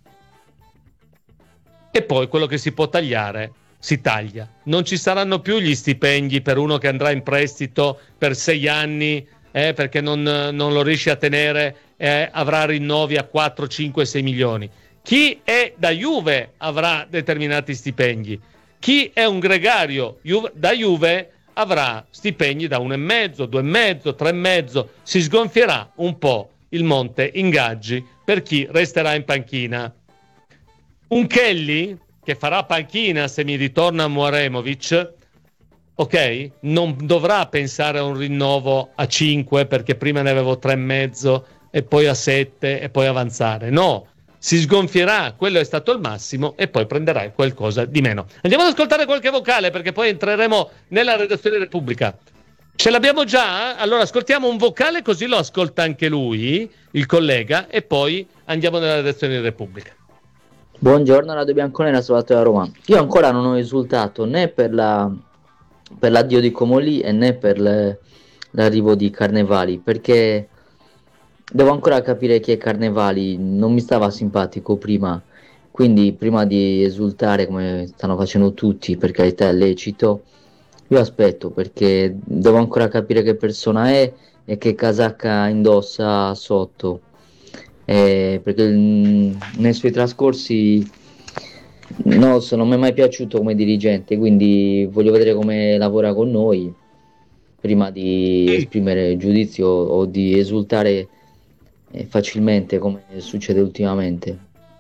e poi quello che si può tagliare si taglia. Non ci saranno più gli stipendi per uno che andrà in prestito per 6 anni perché non lo riesce a tenere, avrà rinnovi a 4, 5, 6 milioni. Chi è da Juve avrà determinati stipendi. Chi è un gregario da Juve avrà stipendi da 1,5, 2,5, 3,5. Si sgonfierà un po' il monte ingaggi per chi resterà in panchina. Un Kelly che farà panchina se mi ritorna Muaremovic, ok? Non dovrà pensare a un rinnovo a 5 perché prima ne avevo 3,5 e poi a 7 e poi avanzare. No, si sgonfierà, quello è stato il massimo, e poi prenderà qualcosa di meno. Andiamo ad ascoltare qualche vocale perché poi entreremo nella redazione Repubblica. Ce l'abbiamo già? Allora ascoltiamo un vocale così lo ascolta anche lui, il collega, e poi andiamo nella redazione Repubblica. Buongiorno Radio Bianconera, salvato da Roma. Io ancora non ho esultato né per l'addio di Comolli e né per l'arrivo di Carnevali, perché devo ancora capire chi è Carnevali. Non mi stava simpatico prima, quindi prima di esultare come stanno facendo tutti, per carità è lecito, io aspetto, perché devo ancora capire che persona è e che casacca indossa sotto. Perché nei suoi trascorsi non mi è mai piaciuto come dirigente, quindi voglio vedere come lavora con noi prima di esprimere giudizio o di esultare facilmente come succede ultimamente.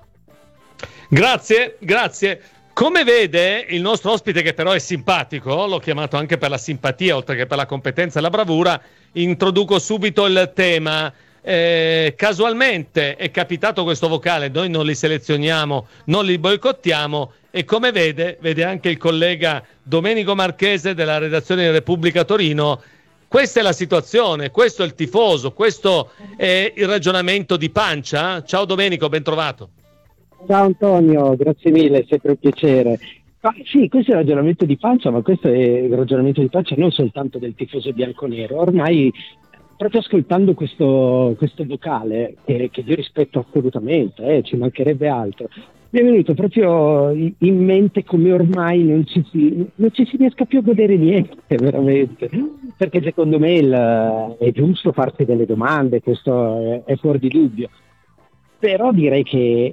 Grazie. Come vede il nostro ospite, che però è simpatico, l'ho chiamato anche per la simpatia oltre che per la competenza e la bravura, introduco subito il tema. Casualmente è capitato questo vocale, noi non li selezioniamo, non li boicottiamo, e come vede anche il collega Domenico Marchese della redazione di Repubblica Torino. Questa è la situazione, questo è il tifoso, questo è il ragionamento di pancia. Ciao Domenico, ben trovato. Ciao Antonio, grazie mille, è sempre un piacere. Sì, questo è il ragionamento di pancia, ma questo è il ragionamento di pancia non soltanto del tifoso bianconero. Ormai, proprio ascoltando questo vocale, che io rispetto assolutamente, ci mancherebbe altro, mi è venuto proprio in mente come ormai non ci si riesca più a godere niente, veramente, perché secondo me è giusto farsi delle domande, questo è fuori di dubbio, però direi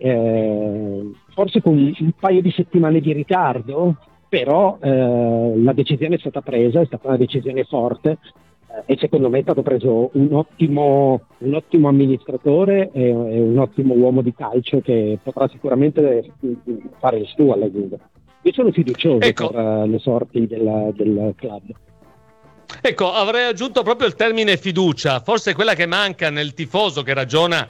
che forse con un paio di settimane di ritardo, però la decisione è stata presa, è stata una decisione forte, e secondo me è stato preso un ottimo amministratore e un ottimo uomo di calcio che potrà sicuramente fare il suo alla Juve. Io sono fiducioso per le sorti del club. Ecco, avrei aggiunto proprio il termine fiducia, forse quella che manca nel tifoso che ragiona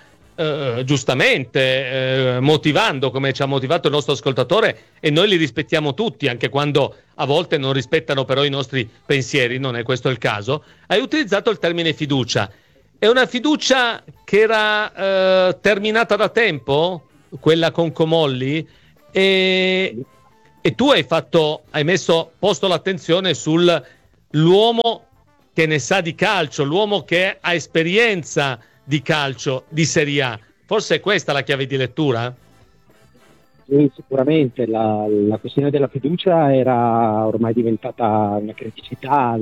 giustamente, motivando come ci ha motivato il nostro ascoltatore, e noi li rispettiamo tutti, anche quando a volte non rispettano però i nostri pensieri, non è questo il caso. Hai utilizzato il termine fiducia. È una fiducia che era terminata da tempo, quella con Comolli, e tu hai posto l'attenzione sull'uomo che ne sa di calcio, l'uomo che ha esperienza di calcio di Serie A. Forse è questa la chiave di lettura? Sì, sicuramente la questione della fiducia era ormai diventata una criticità,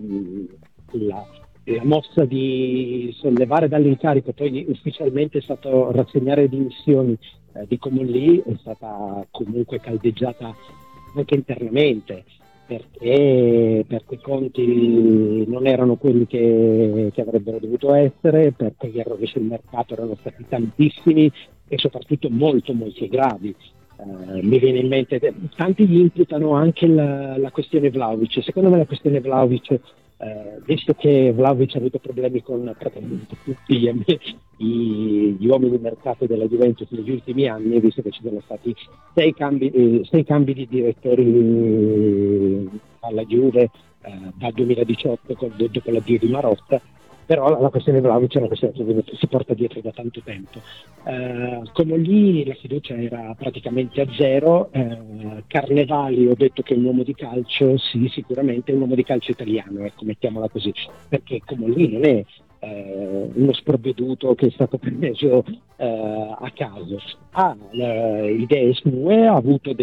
la mossa di sollevare dall'incarico, poi ufficialmente è stato rassegnare le dimissioni di Comolli, è stata comunque caldeggiata anche internamente, perché i conti non erano quelli che avrebbero dovuto essere, perché gli errori sul mercato erano stati tantissimi e soprattutto molto molto gravi. Mi viene in mente, tanti gli imputano anche la questione Vlahovic. Secondo me la questione Vlahovic, visto che Vlahovic ha avuto problemi con praticamente tutti gli uomini di mercato della Juventus negli ultimi anni, visto che ci sono stati 6 cambi di direttori alla Juve dal 2018 dopo l'addio di Marotta, però la questione Vlahovic è una questione che si porta dietro da tanto tempo. Come lì la fiducia era praticamente a zero. Carnevali, ho detto che è un uomo di calcio, sì, sicuramente è un uomo di calcio italiano, ecco, mettiamola così, perché come lì non è uno sprovveduto che è stato preso a caso, ha idee sue, ha avuto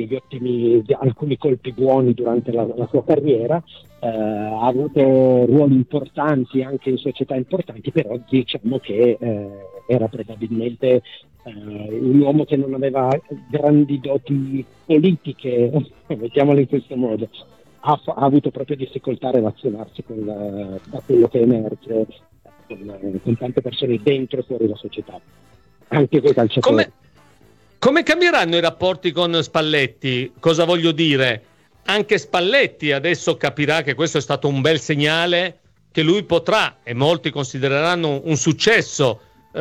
alcuni colpi buoni durante la sua carriera, ha avuto ruoli importanti anche in società importanti, però diciamo che era probabilmente un uomo che non aveva grandi doti politiche, mettiamolo in questo modo. Ha avuto proprio difficoltà a relazionarsi da quello che emerge con tante persone dentro e fuori la società, anche con i calciatori. Come cambieranno i rapporti con Spalletti? Cosa voglio dire? Anche Spalletti adesso capirà che questo è stato un bel segnale, che lui potrà, e molti considereranno un successo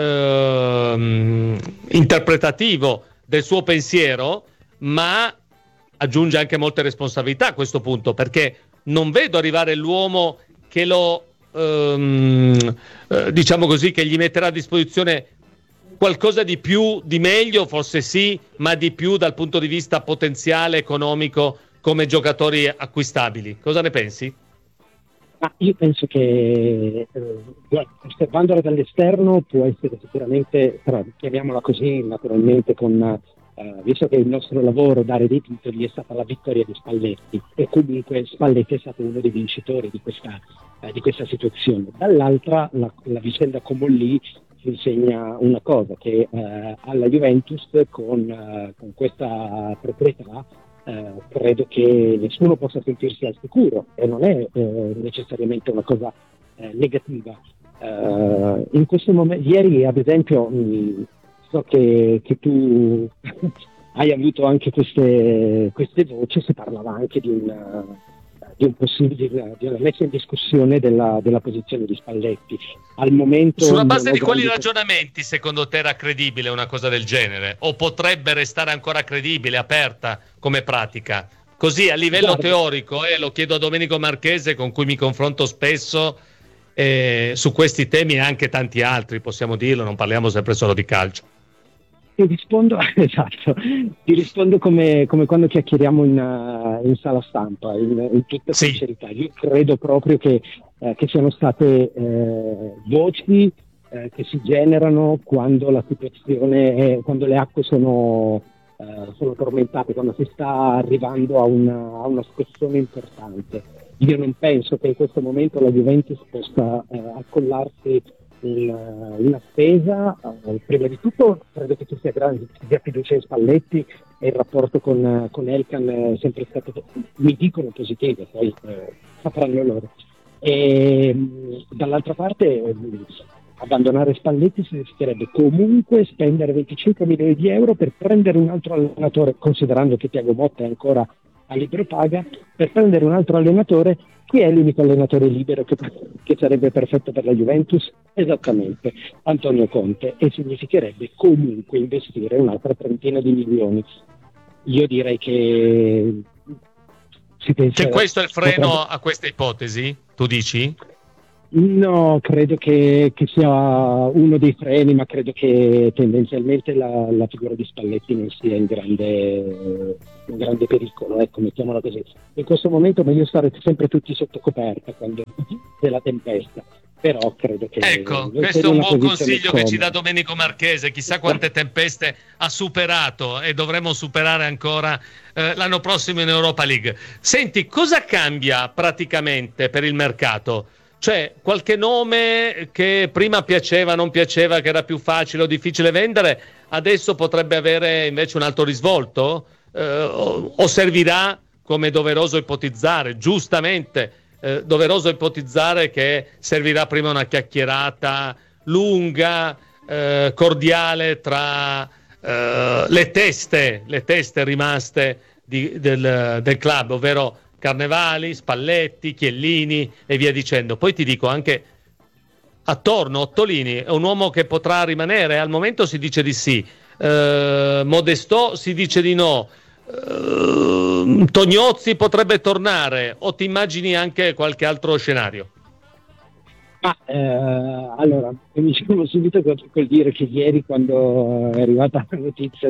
interpretativo del suo pensiero, ma aggiunge anche molte responsabilità a questo punto, perché non vedo arrivare l'uomo che diciamo così, che gli metterà a disposizione qualcosa di più, di meglio, forse sì, ma di più dal punto di vista potenziale economico come giocatori acquistabili. Cosa ne pensi? Io penso che osservandola dall'esterno può essere sicuramente, chiamiamola così, naturalmente, visto che il nostro lavoro dare dei titoli è stata la vittoria di Spalletti, e comunque Spalletti è stato uno dei vincitori di questa situazione. Dall'altra la vicenda Comolli ci insegna una cosa, che alla Juventus con questa proprietà credo che nessuno possa sentirsi al sicuro, e non è necessariamente una cosa negativa. In questo momento, ieri ad esempio, so che tu hai avuto anche queste voci, si parlava anche di una messa in discussione della posizione di Spalletti. Al momento, sulla base di quali ragionamenti secondo te era credibile una cosa del genere, o potrebbe restare ancora credibile, aperta come pratica? Così a livello teorico, lo chiedo a Domenico Marchese, con cui mi confronto spesso su questi temi e anche tanti altri, possiamo dirlo, non parliamo sempre solo di calcio. Ti rispondo come quando chiacchieriamo in sala stampa, in tutta sincerità. Io credo proprio che siano state voci che si generano quando la situazione quando le acque sono tormentate, quando si sta arrivando a una scossone importante. Io non penso che in questo momento la Juventus possa accollarsi una spesa. Prima di tutto credo che ci sia fiducia in Spalletti, e il rapporto con Elkan è sempre stato, mi dicono, positivo, poi sapranno loro. E dall'altra parte abbandonare Spalletti significherebbe comunque spendere 25 milioni di euro per prendere un altro allenatore, considerando che Thiago Motta è ancora a libero paga per prendere un altro allenatore. Chi è l'unico allenatore libero che sarebbe perfetto per la Juventus? Esattamente, Antonio Conte, e significherebbe comunque investire un'altra 30 di milioni. Io direi che si pensa... Che questo è il freno a questa ipotesi, tu dici? No, credo che sia uno dei freni, ma credo che tendenzialmente la figura di Spalletti non sia in grande pericolo, ecco, mettiamola così. In questo momento è meglio stare sempre tutti sotto coperta quando c'è la tempesta, però credo che... Ecco, questo è un buon consiglio che ci dà Domenico Marchese, chissà quante tempeste ha superato e dovremo superare ancora l'anno prossimo in Europa League. Senti, cosa cambia praticamente per il mercato? Cioè, qualche nome che prima piaceva, non piaceva, che era più facile o difficile vendere, adesso potrebbe avere invece un altro risvolto? O servirà, come è doveroso ipotizzare, giustamente, doveroso ipotizzare che servirà prima una chiacchierata lunga, cordiale tra le teste rimaste del club, ovvero Carnevali, Spalletti, Chiellini e via dicendo. Poi ti dico anche attorno Ottolini è un uomo che potrà rimanere, al momento si dice di sì, Modestò si dice di no, Tognozzi potrebbe tornare, o ti immagini anche qualche altro scenario? Allora, cominciamo subito col dire che ieri, quando è arrivata la notizia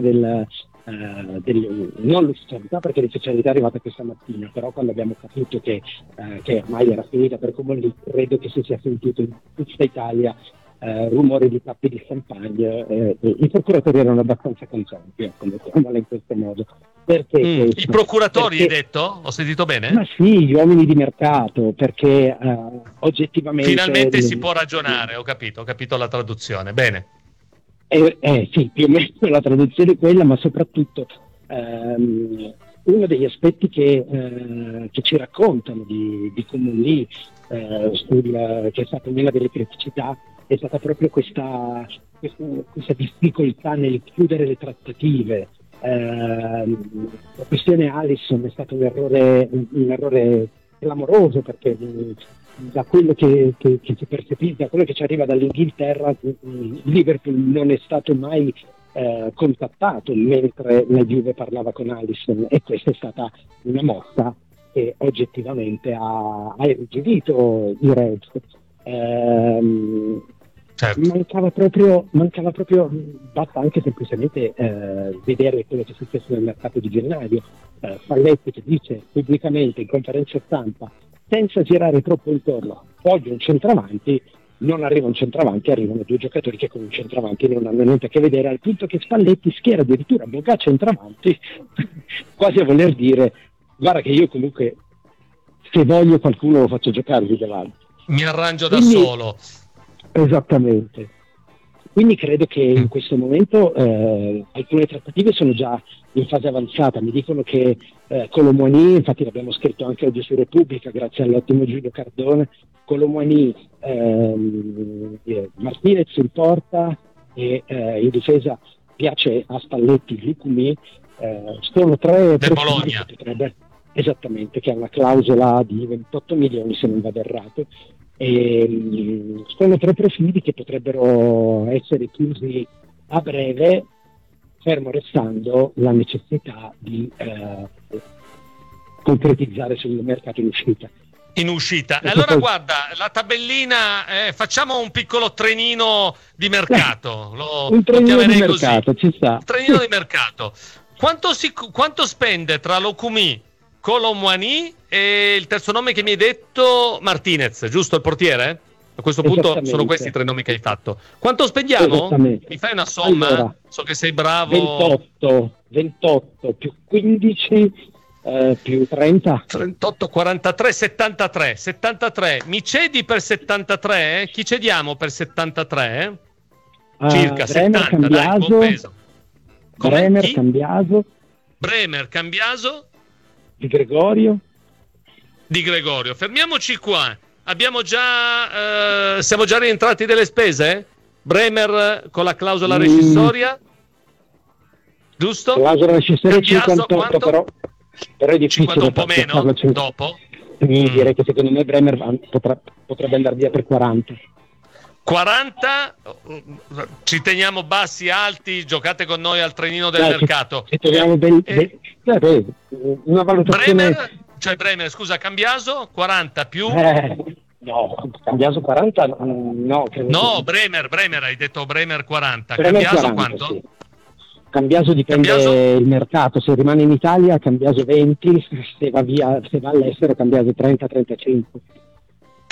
non l'ufficialità, perché l'ufficialità è arrivata questa mattina, però quando abbiamo capito che ormai era finita per Comolli, credo che si sia sentito in tutta Italia rumore di tappi di champagne. I procuratori erano abbastanza contenti, ecco, mettiamola in questo modo. Perché i procuratori, hai detto? Ho sentito bene? Ma sì, gli uomini di mercato, perché oggettivamente... Finalmente si può ragionare, ho capito la traduzione, bene. Sì, più o meno la traduzione è quella, ma soprattutto uno degli aspetti che ci raccontano di Comolli, che è stata una delle criticità, è stata proprio questa difficoltà nel chiudere le trattative. La questione Alisson è stato un errore clamoroso, perché da quello che si percepisce, da quello che ci arriva dall'Inghilterra, il Liverpool non è stato mai contattato mentre la Juve parlava con Alisson, e questa è stata una mossa che oggettivamente ha irrigidito i Reds. Certo. Mancava proprio, basta anche semplicemente vedere quello che è successo nel mercato di gennaio. Spalletti che dice pubblicamente in conferenza stampa, senza girare troppo intorno, voglio un centravanti, non arriva un centravanti, arrivano due giocatori che con un centravanti non hanno niente a che vedere, al punto che Spalletti schiera addirittura Boga centravanti, quasi a voler dire: guarda che io comunque, se voglio qualcuno lo faccio giocare di davanti. Mi arrangio da solo. Esattamente. Quindi credo che in questo momento alcune trattative sono già in fase avanzata. Mi dicono che Colomboigny, infatti l'abbiamo scritto anche oggi su Repubblica grazie all'ottimo Giulio Cardone, Colomboigny, Martinez in porta e in difesa piace a Spalletti Lucumi, sono tre Bologna. Esattamente, che ha una clausola di 28 milioni se non vado errato. E sono tre profili che potrebbero essere chiusi a breve, fermo restando la necessità di concretizzare sul mercato in uscita. Allora guarda, la tabellina, facciamo un piccolo trenino di mercato, un trenino di mercato, ci sta. Un trenino di mercato. Quanto spende tra Locumì, Colomboigny e il terzo nome che mi hai detto, Martinez, giusto, il portiere? A questo punto sono questi i tre nomi che hai fatto. Quanto spendiamo? Mi fai una somma? Allora, so che sei bravo. 28 più 15 più 30. 38, 43, 73. Mi cedi per 73? Chi cediamo per 73? Circa Bremer, 70, Cambiaso, dai, buon peso. Bremer, Cambiaso. Di Gregorio. Fermiamoci qua. Abbiamo già siamo già rientrati delle spese? Bremer con la clausola rescissoria, giusto? Clausola rescissoria Cambiaso, 58 quanto? però però è difficile un po' meno dopo. Direi che secondo me Bremer potrebbe andare via per 40. 40, ci teniamo bassi, alti, giocate con noi al trenino del mercato. Ci troviamo una valutazione. Bremer, scusa, Cambiaso 40 più? No, Cambiaso 40 no. Bremer, hai detto Bremer 40. Bremer Cambiaso 40, quanto? Sì. Cambiaso dipende il mercato, se rimane in Italia Cambiaso 20, se va all'estero Cambiaso 30-35.